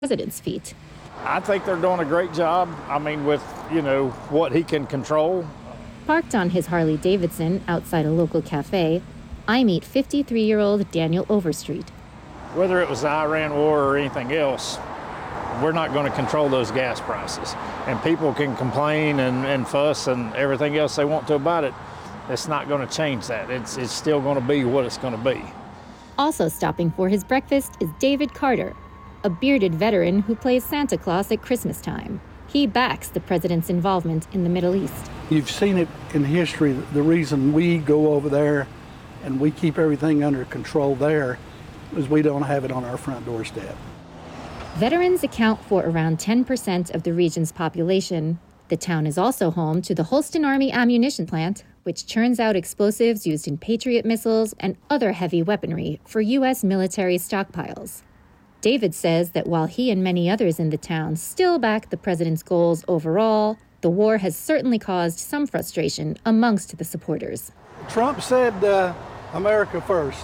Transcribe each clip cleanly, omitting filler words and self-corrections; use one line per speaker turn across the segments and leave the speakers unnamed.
president's feet.
I think they're doing a great job. I mean, with, what he can control.
Parked on his Harley Davidson outside a local cafe, I meet 53-year-old Daniel Overstreet.
Whether it was the Iran war or anything else, we're not going to control those gas prices. And people can complain and fuss and everything else they want to about it. It's not going to change that. It's still going to be what it's going to be.
Also stopping for his breakfast is David Carter, a bearded veteran who plays Santa Claus at Christmas time. He backs the president's involvement in the Middle East.
You've seen it in history. The reason we go over there and we keep everything under control there is we don't have it on our front doorstep.
Veterans account for around 10% of the region's population. The town is also home to the Holston Army Ammunition Plant, which churns out explosives used in Patriot missiles and other heavy weaponry for U.S. military stockpiles. David says that while he and many others in the town still back the president's goals overall, the war has certainly caused some frustration amongst the supporters.
Trump said America first,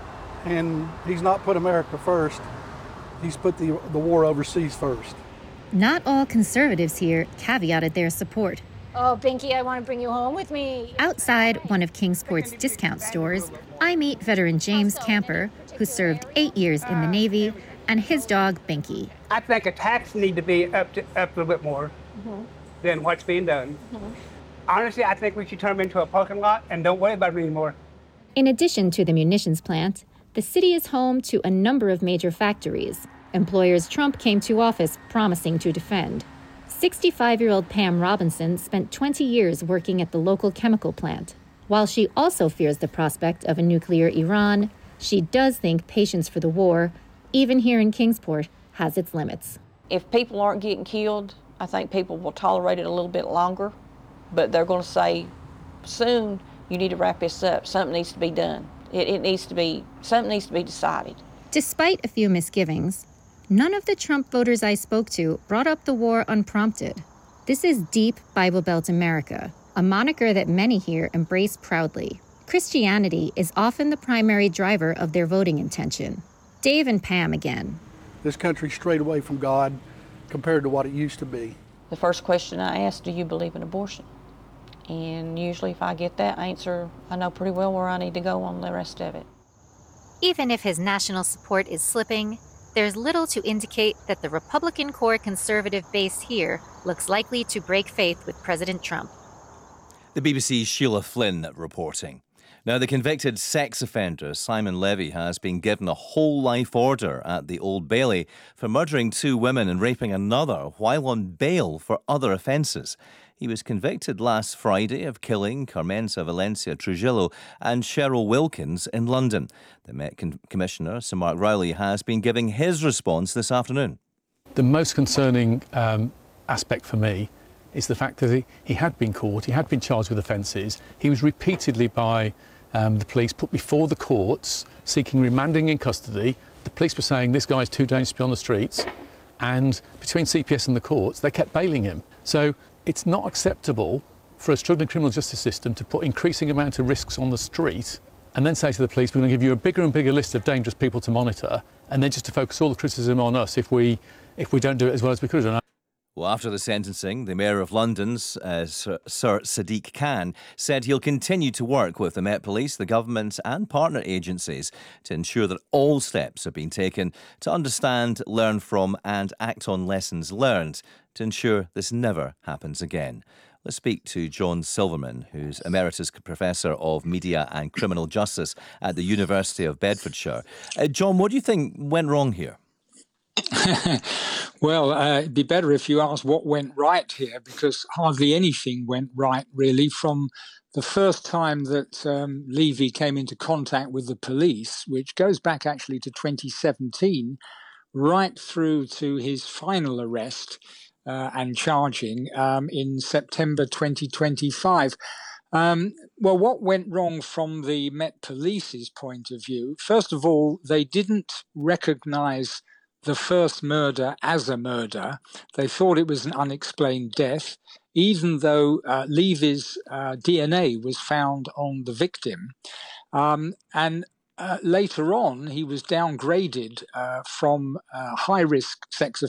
and he's not put America first. He's put the war overseas first.
Not all conservatives here caveated their support.
Oh, Binky, I want to bring you home with me.
Outside one of Kingsport's discount stores, I meet veteran James Camper, who served 8 years in the Navy, and his dog, Binky.
I think a tax need to be up a little bit more than what's being done. Honestly, I think we should turn them into a parking lot and don't worry about it anymore.
In addition to the munitions plant, the city is home to a number of major factories, employers Trump came to office promising to defend. 65-year-old Pam Robinson spent 20 years working at the local chemical plant. While she also fears the prospect of a nuclear Iran, she does think patience for the war, even here in Kingsport, has its limits.
If people aren't getting killed, I think people will tolerate it a little bit longer, but they're going to say, soon, you need to wrap this up. Something needs to be done. Something needs to be decided.
Despite a few misgivings, none of the Trump voters I spoke to brought up the war unprompted. This is Deep Bible Belt America, a moniker that many here embrace proudly. Christianity is often the primary driver of their voting intention. Dave and Pam again.
This country's strayed away from God compared to what it used to be.
The first question I ask, do you believe in abortion? And usually if I get that answer, I know pretty well where I need to go on the rest of it.
Even if his national support is slipping, there's little to indicate that the Republican core conservative base here looks likely to break faith with President Trump.
The BBC's Sheila Flynn reporting. Now, the convicted sex offender Simon Levy has been given a whole life order at the Old Bailey for murdering 2 women and raping another while on bail for other offences. He was convicted last Friday of killing Carmenza Valencia Trujillo and Cheryl Wilkins in London. The Met Commissioner, Sir Mark Rowley, has been giving his response this afternoon.
The most concerning aspect for me is the fact that he had been caught, he had been charged with offences. He was repeatedly by the police put before the courts, seeking remanding in custody. The police were saying this guy's too dangerous to be on the streets, and between CPS and the courts, they kept bailing him. So it's not acceptable for a struggling criminal justice system to put increasing amount of risks on the street and then say to the police, we're going to give you a bigger and bigger list of dangerous people to monitor, and then just to focus all the criticism on us if we don't do it as well as we could have done.
Well, after the sentencing, the Mayor of London's Sir Sadiq Khan said he'll continue to work with the Met Police, the government and partner agencies to ensure that all steps have been taken to understand, learn from and act on lessons learned to ensure this never happens again. Let's speak to John Silverman, who's Emeritus Professor of Media and Criminal Justice at the University of Bedfordshire. John, what do you think went wrong here?
Well, it'd be better if you asked what went right here, because hardly anything went right, really, from the first time that Levy came into contact with the police, which goes back actually to 2017, right through to his final arrest and charging in September 2025. Well, what went wrong from the Met Police's point of view? First of all, they didn't recognise the first murder as a murder. They thought it was an unexplained death, even though Levy's DNA was found on the victim. And later on, he was downgraded from high-risk sex